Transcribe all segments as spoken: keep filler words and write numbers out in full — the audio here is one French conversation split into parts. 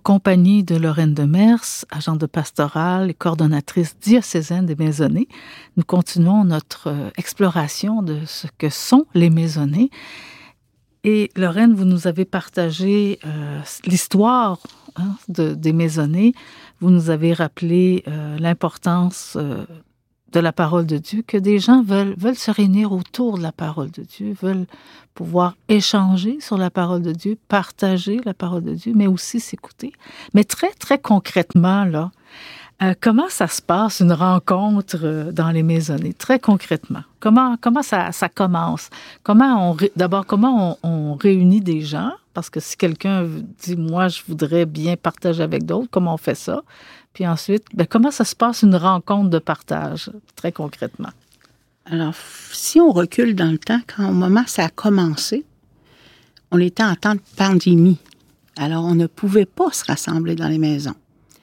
compagnie de Lorraine Demers, agente de pastorale et coordonnatrice diocésaine des maisonnées. Nous continuons notre euh, exploration de ce que sont les maisonnées. Et Lorraine, vous nous avez partagé euh, l'histoire hein, de, des maisonnées. Vous nous avez rappelé euh, l'importance euh, de la parole de Dieu, que des gens veulent, veulent se réunir autour de la parole de Dieu, veulent pouvoir échanger sur la parole de Dieu, partager la parole de Dieu, mais aussi s'écouter. Mais très, très concrètement, là, euh, comment ça se passe, une rencontre euh, dans les maisonnées? Très concrètement. Comment, comment ça, ça commence? Comment on, d'abord, comment on, on réunit des gens? Parce que si quelqu'un dit, moi, je voudrais bien partager avec d'autres, comment on fait ça? Puis ensuite, bien, comment ça se passe une rencontre de partage, très concrètement? Alors, si on recule dans le temps, quand au moment où ça a commencé, on était en temps de pandémie. Alors, on ne pouvait pas se rassembler dans les maisons.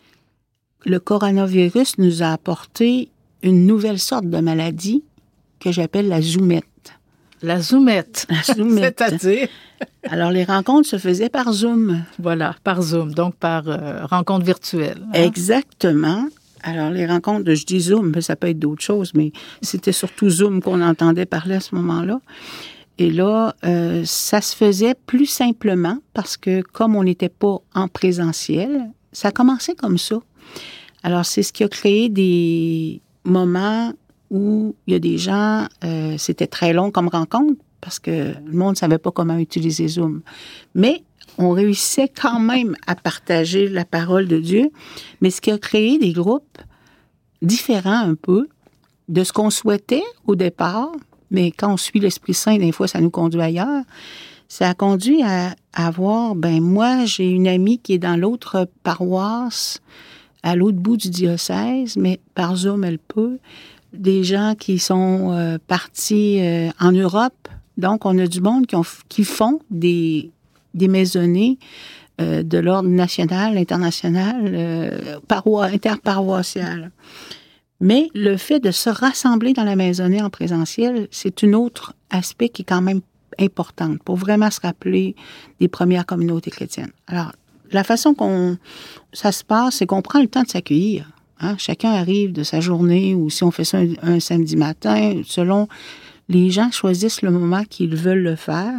Le coronavirus nous a apporté une nouvelle sorte de maladie que j'appelle la zoomette. La zoomette. La zoomette. C'est-à-dire? Alors, les rencontres se faisaient par Zoom. Voilà, par Zoom, donc par euh, rencontre virtuelle. Hein? Exactement. Alors, les rencontres, je dis Zoom, mais ça peut être d'autres choses, mais c'était surtout Zoom qu'on entendait parler à ce moment-là. Et là, euh, ça se faisait plus simplement parce que comme on n'était pas en présentiel, ça a commencé comme ça. Alors, c'est ce qui a créé des moments où il y a des gens, euh, c'était très long comme rencontre parce que le monde ne savait pas comment utiliser Zoom. Mais on réussissait quand même à partager la parole de Dieu, mais ce qui a créé des groupes différents un peu de ce qu'on souhaitait au départ, mais quand on suit l'Esprit Saint, des fois, ça nous conduit ailleurs. Ça a conduit à, à voir, ben moi, j'ai une amie qui est dans l'autre paroisse, à l'autre bout du diocèse, mais par Zoom, elle peut. Des gens qui sont euh, partis euh, en Europe. Donc, on a du monde qui, ont, qui font des, des maisonnées euh, de l'ordre national, international, euh, paroi, interparoissial. Mais le fait de se rassembler dans la maisonnée en présentiel, c'est un autre aspect qui est quand même important pour vraiment se rappeler des premières communautés chrétiennes. Alors, la façon qu'on ça se passe, c'est qu'on prend le temps de s'accueillir. Hein? Chacun arrive de sa journée ou si on fait ça un, un samedi matin, selon les gens choisissent le moment qu'ils veulent le faire.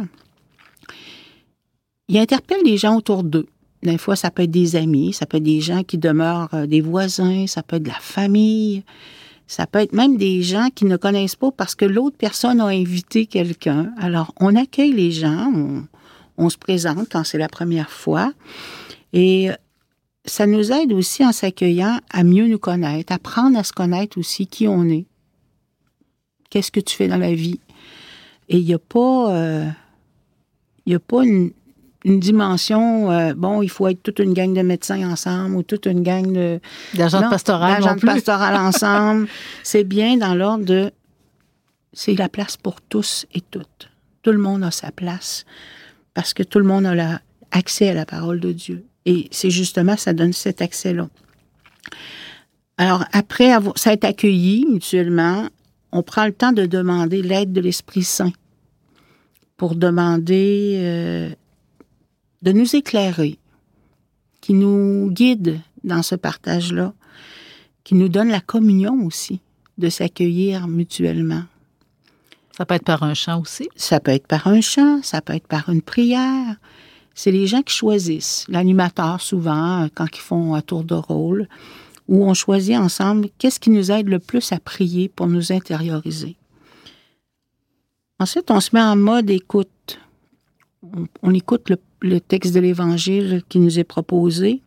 Ils interpellent les gens autour d'eux. Des fois, ça peut être des amis, ça peut être des gens qui demeurent euh, des voisins, ça peut être de la famille, ça peut être même des gens qui ne connaissent pas parce que l'autre personne a invité quelqu'un. Alors, on accueille les gens, on, on se présente quand c'est la première fois et ça nous aide aussi en s'accueillant à mieux nous connaître, à apprendre à se connaître aussi qui on est. Qu'est-ce que tu fais dans la vie? Et il n'y a pas, euh, il n'y a pas une, une dimension, euh, bon, il faut être toute une gang de médecins ensemble ou toute une gang de... D'agents de pastoral D'agents de pastoral ensemble. C'est bien dans l'ordre de... C'est la place pour tous et toutes. Tout le monde a sa place parce que tout le monde a la, accès à la parole de Dieu. Et c'est justement, ça donne cet accès-là. Alors, après avoir, ça être accueilli mutuellement, on prend le temps de demander l'aide de l'Esprit Saint pour demander euh, de nous éclairer, qui nous guide dans ce partage-là, qui nous donne la communion aussi, de s'accueillir mutuellement. Ça peut être par un chant aussi? Ça peut être par un chant, ça peut être par une prière. C'est les gens qui choisissent. L'animateur, souvent, quand ils font un tour de rôle, où on choisit ensemble qu'est-ce qui nous aide le plus à prier pour nous intérioriser. Ensuite, on se met en mode écoute. On, on écoute le, le texte de l'Évangile qui nous est proposé,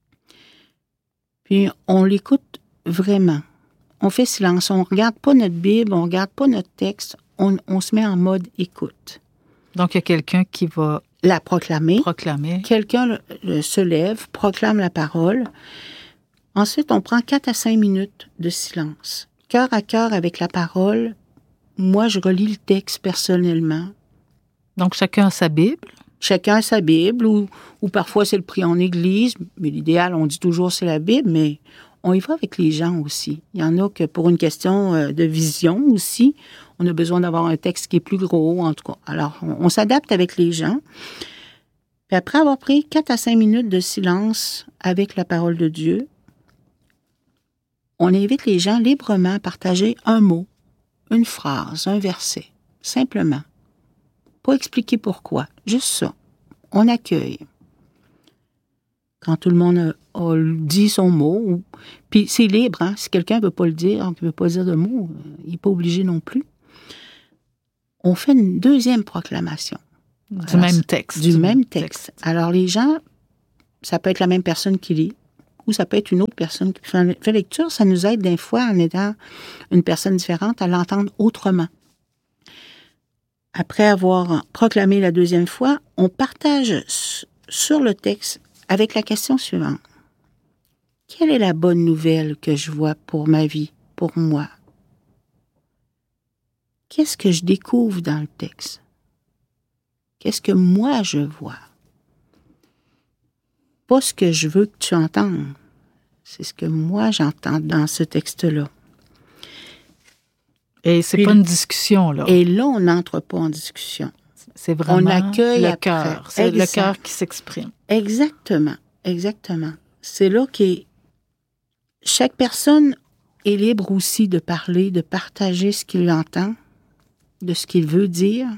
puis on l'écoute vraiment. On fait silence. On ne regarde pas notre Bible, on ne regarde pas notre texte. On, on se met en mode écoute. Donc, il y a quelqu'un qui va... la proclamer. Proclamer. Quelqu'un le, le, se lève, proclame la parole. Ensuite, on prend quatre à cinq minutes de silence. Cœur à cœur avec la parole, moi, je relis le texte personnellement. Donc, chacun a sa Bible? Chacun a sa Bible, ou, ou parfois c'est le prix en église, mais l'idéal, on dit toujours c'est la Bible, mais on y va avec les gens aussi. Il y en a que pour une question de vision aussi, on a besoin d'avoir un texte qui est plus gros, en tout cas. Alors, on, on s'adapte avec les gens. Puis après avoir pris quatre à cinq minutes de silence avec la parole de Dieu, on invite les gens librement à partager un mot, une phrase, un verset, simplement. Pas expliquer pourquoi, juste ça. On accueille. Quand tout le monde a, a dit son mot, ou, puis c'est libre, hein, si quelqu'un ne veut pas le dire, qui ne veut pas dire de mot, il n'est pas obligé non plus. On fait une deuxième proclamation. Du Alors, même texte. Du, du même texte. texte. Alors les gens, ça peut être la même personne qui lit, ou ça peut être une autre personne qui fait, fait lecture. Ça nous aide des fois, en étant une personne différente, à l'entendre autrement. Après avoir proclamé la deuxième fois, on partage sur le texte avec la question suivante. Quelle est la bonne nouvelle que je vois pour ma vie, pour moi? Qu'est-ce que je découvre dans le texte? Qu'est-ce que moi je vois? Pas ce que je veux que tu entendes. C'est ce que moi j'entends dans ce texte-là. Et c'est Puis, pas une discussion, là. Et là, on n'entre pas en discussion. C'est vraiment on accueille le cœur. C'est exact. le cœur qui s'exprime. Exactement, exactement. C'est là que chaque personne est libre aussi de parler, de partager ce qu'il entend, de ce qu'il veut dire.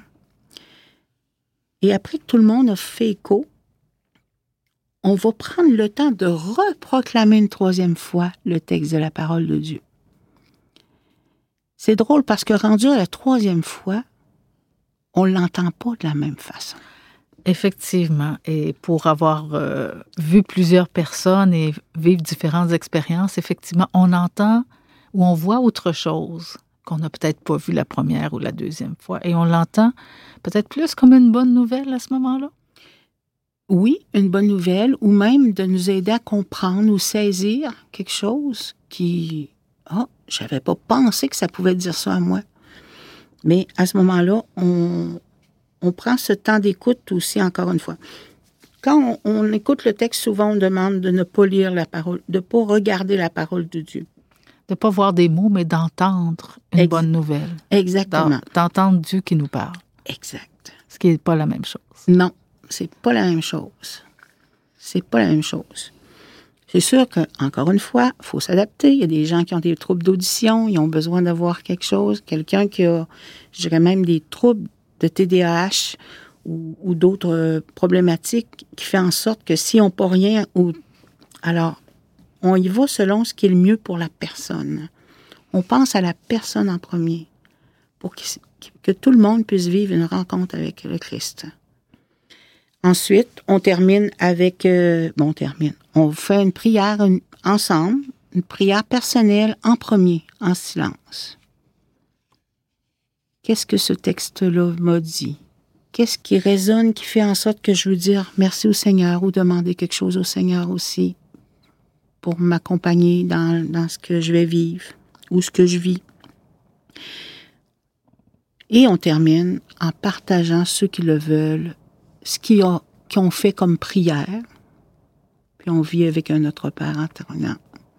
Et après que tout le monde a fait écho, on va prendre le temps de reproclamer une troisième fois le texte de la parole de Dieu. C'est drôle parce que rendu à la troisième fois, on ne l'entend pas de la même façon. Effectivement. Et pour avoir euh, vu plusieurs personnes et vivre différentes expériences, effectivement, on entend ou on voit autre chose qu'on n'a peut-être pas vu la première ou la deuxième fois. Et on l'entend peut-être plus comme une bonne nouvelle à ce moment-là? Oui, une bonne nouvelle, ou même de nous aider à comprendre ou saisir quelque chose qui... Ah, oh, j'avais pas pensé que ça pouvait dire ça à moi. Mais à ce moment-là, on, on prend ce temps d'écoute aussi, encore une fois. Quand on, on écoute le texte, souvent on demande de ne pas lire la parole, de ne pas regarder la parole de Dieu. De ne pas voir des mots, mais d'entendre une Ex- bonne nouvelle. Exactement. D'entendre Dieu qui nous parle. Exact. Ce qui n'est pas la même chose. Non, c'est pas la même chose. C'est pas la même chose. C'est sûr que, encore une fois, il faut s'adapter. Il y a des gens qui ont des troubles d'audition, ils ont besoin d'avoir quelque chose. Quelqu'un qui a, je dirais même, des troubles de T D A H ou, ou d'autres euh, problématiques qui fait en sorte que s'ils n'ont pas rien, ou alors, on y va selon ce qui est le mieux pour la personne. On pense à la personne en premier pour que, que tout le monde puisse vivre une rencontre avec le Christ. Ensuite, on termine avec... Euh, bon, on termine. On fait une prière une, ensemble, une prière personnelle en premier, en silence. Qu'est-ce que ce texte-là m'a dit? Qu'est-ce qui résonne, qui fait en sorte que je veux dire merci au Seigneur ou demander quelque chose au Seigneur aussi pour m'accompagner dans, dans ce que je vais vivre ou ce que je vis? Et on termine en partageant ceux qui le veulent, ce qu'ils ont, qu'ils ont fait comme prière, puis on vit avec un Notre Père en terminant.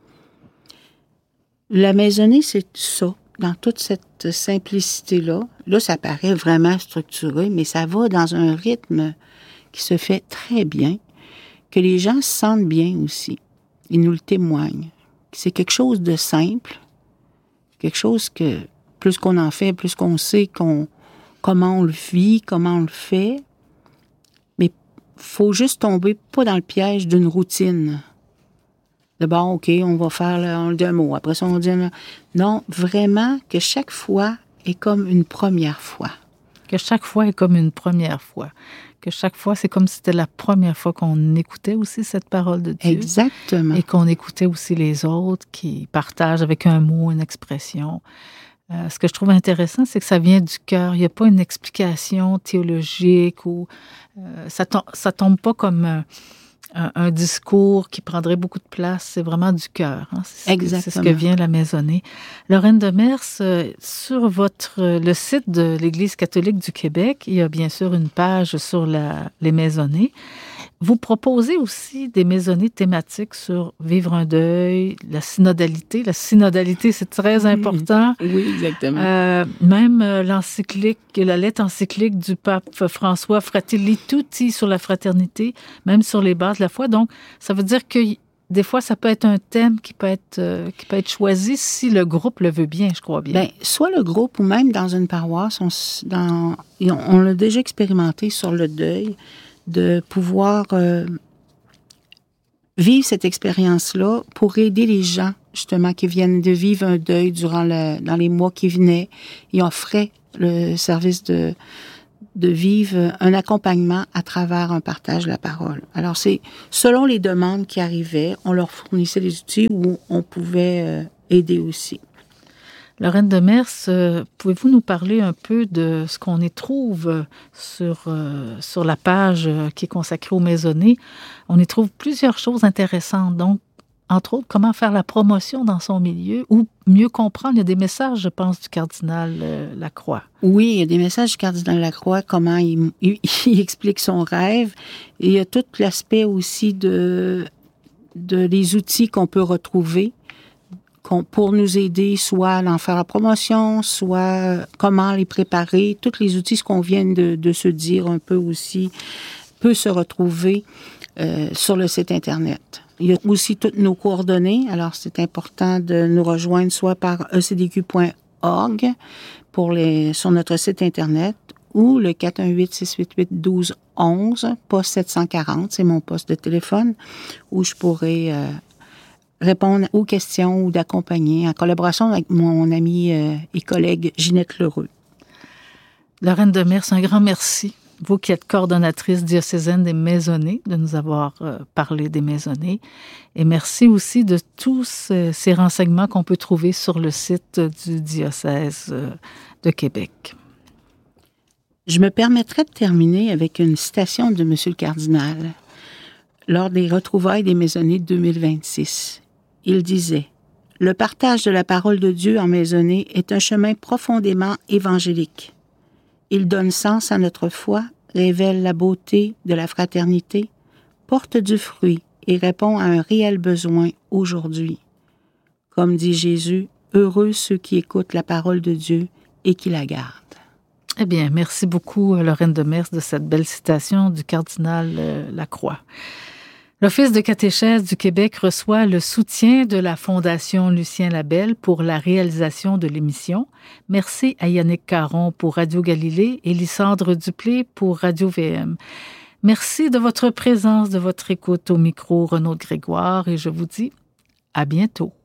La maisonnée, c'est ça, dans toute cette simplicité-là. Là, ça paraît vraiment structuré, mais ça va dans un rythme qui se fait très bien, que les gens se sentent bien aussi. Ils nous le témoignent. C'est quelque chose de simple, quelque chose que plus qu'on en fait, plus qu'on sait qu'on, comment on le vit, comment on le fait. Mais faut juste tomber pas dans le piège d'une routine. D'abord, OK, on va faire le, on dit un mot. Après ça, on dit un... Non, vraiment que chaque fois est comme une première fois. Que chaque fois est comme une première fois. Que chaque fois, c'est comme si c'était la première fois qu'on écoutait aussi cette parole de Dieu. Exactement. Et qu'on écoutait aussi les autres qui partagent avec un mot, une expression. Euh, ce que je trouve intéressant, c'est que ça vient du cœur. Il n'y a pas une explication théologique ou euh, ça, tom- ça tombe pas comme un, un, un discours qui prendrait beaucoup de place. C'est vraiment du cœur. Hein? C'est, Exactement. C'est ce que vient la maisonnée. Lorraine Demers, euh, sur votre le site de l'Église catholique du Québec, il y a bien sûr une page sur la, les maisonnées. vous proposez aussi des maisonnées thématiques sur vivre un deuil, la synodalité. La synodalité, c'est très important. Oui, exactement. Euh, même euh, l'encyclique, la lettre encyclique du pape François, Fratelli Tutti, sur la fraternité, même sur les bases de la foi. Donc, ça veut dire que des fois, ça peut être un thème qui peut être, euh, qui peut être choisi si le groupe le veut bien, je crois bien. Bien, soit le groupe ou même dans une paroisse, on, dans, on, on l'a déjà expérimenté sur le deuil, de pouvoir euh, vivre cette expérience-là pour aider les gens, justement, qui viennent de vivre un deuil durant le, dans les mois qui venaient. Ils offraient le service de, de vivre un accompagnement à travers un partage de la parole. Alors, c'est selon les demandes qui arrivaient, on leur fournissait des outils où on pouvait euh, aider aussi. Lorraine Demers, euh, pouvez-vous nous parler un peu de ce qu'on y trouve sur, euh, sur la page euh, qui est consacrée aux maisonnées? On y trouve plusieurs choses intéressantes. Donc, entre autres, comment faire la promotion dans son milieu ou mieux comprendre. Il y a des messages, je pense, du cardinal euh, Lacroix. Oui, il y a des messages du cardinal Lacroix, comment il, il, il explique son rêve. Et il y a tout l'aspect aussi de, de les outils qu'on peut retrouver pour nous aider, soit à en faire la promotion, soit comment les préparer. Tous les outils, ce qu'on vient de, de se dire un peu aussi, peut se retrouver euh, sur le site Internet. Il y a aussi toutes nos coordonnées. Alors, c'est important de nous rejoindre soit par e c d q point org pour les, sur notre site Internet ou le quatre un huit, six huit huit, un deux un un, poste sept cent quarante, c'est mon poste de téléphone, où je pourrais... Euh, répondre aux questions ou d'accompagner en collaboration avec mon amie euh, et collègue Ginette Lheureux. Lorraine Demers, un grand merci. Vous qui êtes coordonnatrice diocésaine des maisonnées, de nous avoir euh, parlé des maisonnées. Et merci aussi de tous euh, ces renseignements qu'on peut trouver sur le site du diocèse euh, de Québec. Je me permettrai de terminer avec une citation de M. le cardinal lors des retrouvailles des maisonnées de deux mille vingt-six. Il disait « Le partage de la parole de Dieu en maisonnée est un chemin profondément évangélique. Il donne sens à notre foi, révèle la beauté de la fraternité, porte du fruit et répond à un réel besoin aujourd'hui. Comme dit Jésus, heureux ceux qui écoutent la parole de Dieu et qui la gardent. » Eh bien, merci beaucoup, Lorraine Demers, de cette belle citation du cardinal euh, Lacroix. L'Office de catéchèse du Québec reçoit le soutien de la Fondation Lucien Labelle pour la réalisation de l'émission. Merci à Yannick Caron pour Radio Galilée et Lysandre Duplé pour Radio V M. Merci de votre présence, de votre écoute au micro Renaud Grégoire et je vous dis à bientôt.